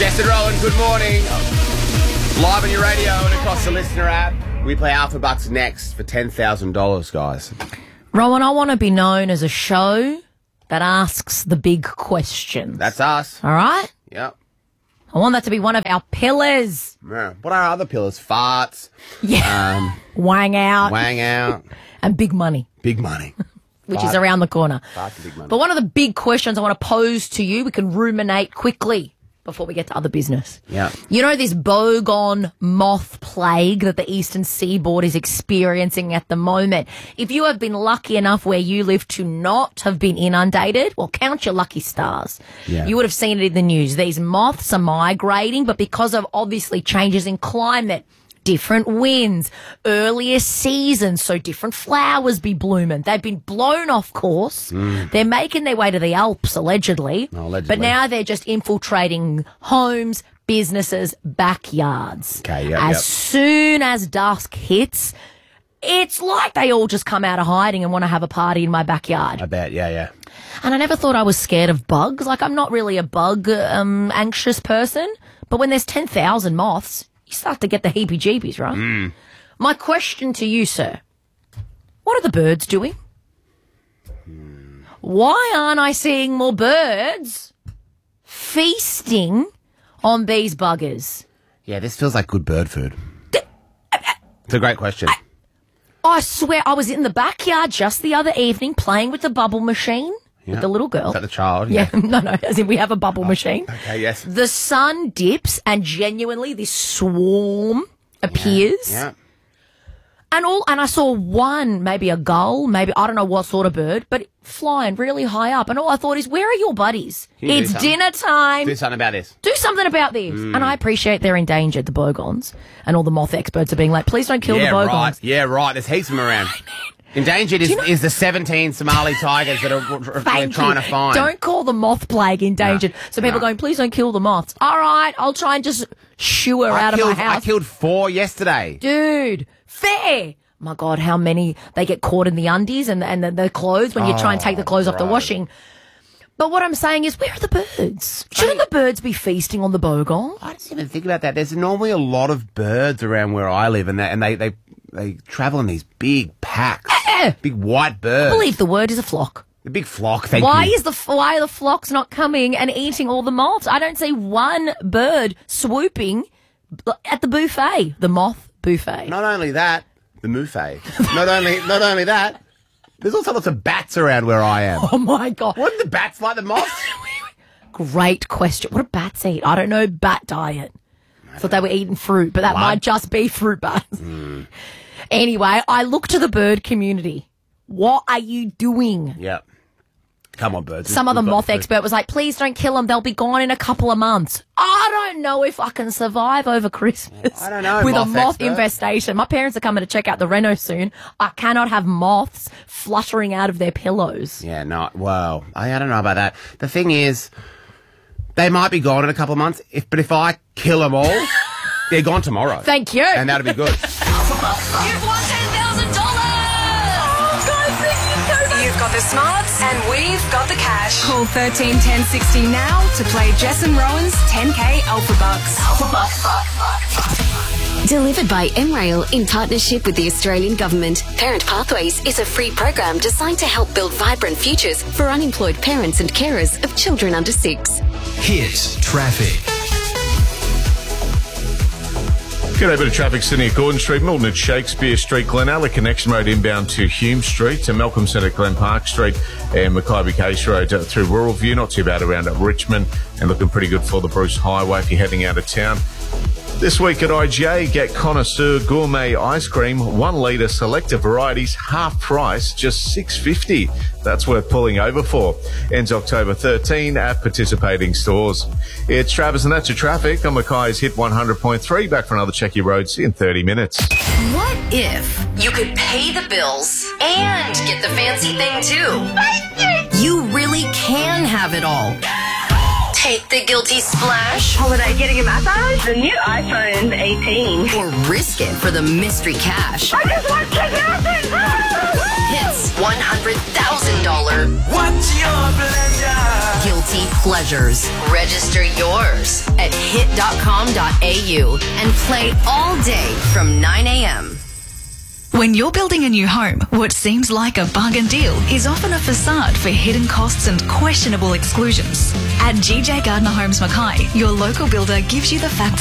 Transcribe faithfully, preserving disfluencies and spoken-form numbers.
Jess and Rowan, good morning. Live on your radio and across the listener app. We play Alpha Bucks next for ten thousand dollars, guys. Rowan, I want to be known as a show that asks the big questions. That's us. All right? Yep. I want that to be one of our pillars. Yeah. What are our other pillars? Farts. Yeah. Um, wang out. wang out. And big money. Big money. Which Fart. is around the corner. Farts and big money. But one of the big questions I want to pose to you, we can ruminate quickly before we get to other business. Yeah. You know this bogon moth plague that the eastern seaboard is experiencing at the moment? If you have been lucky enough where you live to not have been inundated, well, count your lucky stars. Yeah. You would have seen it in the news. These moths are migrating, but because of obviously changes in climate, different winds, earlier seasons, so different flowers be blooming. They've been blown off course. Mm. They're making their way to the Alps, allegedly. Oh, allegedly. But now they're just infiltrating homes, businesses, backyards. Okay, yep, As yep. soon as dusk hits, it's like they all just come out of hiding and want to have a party in my backyard. I bet, yeah, yeah. And I never thought I was scared of bugs. Like, I'm not really a bug um, anxious person. But when there's ten thousand moths, you start to get the heebie-jeebies, right? Mm. My question to you, sir, what are the birds doing? Mm. Why aren't I seeing more birds feasting on these buggers? Yeah, this feels like good bird food. It's a great question. I, I swear I was in the backyard just the other evening playing with the bubble machine yeah. with the little girl. Is that the child? Yeah, Yeah. no, no, as in we have a bubble oh, machine. Okay, yes. The sun dips and genuinely this swarm appears. Yeah. yeah. And all, and I saw one, maybe a gull, maybe, I don't know what sort of bird, but flying really high up. And all I thought is, where are your buddies? You do It's something. dinner time. Do something about this. Do something about this. Mm. And I appreciate they're endangered, the bogons. And all the moth experts are being like, please don't kill yeah, the bogons. Right. Yeah, right. There's heaps of them around. Endangered is, you know- is the seventeen Somali tigers that are we're Thank trying you. to find. Don't call the moth plague endangered. No. So people No. are going, please don't kill the moths. All right, I'll try and just shoo her I out killed, of my house. I killed four yesterday. Dude, fair. My God, how many they get caught in the undies and, and the, the clothes when you try and take the clothes off the bro. washing. But what I'm saying is, where are the birds? Shouldn't the birds be feasting on the bogon? I didn't even think about that. There's normally a lot of birds around where I live, and they and they they, they travel in these big packs, Eh. big white birds. I believe the word is a flock. The big flock. Thank Why you. is the why are the flocks not coming and eating all the moths? I don't see one bird swooping at the buffet, the moth buffet. Not only that, the mouffe. not only not only that, there's also lots of bats around where I am. Oh my God! What do the bats like the moths? Great question. What do bats eat? I don't know bat diet. I thought they were eating fruit, but that Blood. might just be fruit bats. Mm. Anyway, I look to the bird community. What are you doing? Yep. Come on, birds. Some We've other got moth the food. expert was like, please don't kill them. They'll be gone in a couple of months. I don't know if I can survive over Christmas. I don't know, With moth a moth expert. infestation. My parents are coming to check out the reno soon. I cannot have moths fluttering out of their pillows. Yeah, no, well, I, I don't know about that. The thing is, they might be gone in a couple of months, if, but if I kill them all, they're gone tomorrow. Thank you. And that'll be good. You've won ten thousand dollars! You've got the smarts and we've got the cash. Call thirteen ten sixty now to play Jess and Rowan's ten K Alpha Bucks. Alpha Bucks. Delivered by M Rail in partnership with the Australian Government. Parent Pathways is a free program designed to help build vibrant futures for unemployed parents and carers of children under six. Hit traffic. G'day, bit of traffic sitting at Gordon Street, Milton at Shakespeare Street, Glenalla Connection Road inbound to Hume Street, to Malcolm Centre, Glen Park Street, and Mackay Case Road uh, through Rural View. Not too bad around at Richmond, and looking pretty good for the Bruce Highway if you're heading out of town. This week at I G A, get Connoisseur Gourmet Ice Cream, one litre, selected varieties, half price, just six dollars fifty. That's worth pulling over for. Ends October thirteenth at participating stores. It's Travis and that's your traffic on Mackay's Hit one hundred point three. Back for another Check Your Roads in thirty minutes. What if you could pay the bills and get the fancy thing too? You really can have it all. Take the guilty splash Holiday getting a massage? The new iPhone eighteen. or risk it for the mystery cash. I just want kidnapping! Hits one hundred thousand dollars What's your pleasure? guilty pleasures. Register yours at hit dot com dot a u and play all day from nine a.m. When you're building a new home, what seems like a bargain deal is often a facade for hidden costs and questionable exclusions. At G J Gardner Homes Mackay, your local builder gives you the facts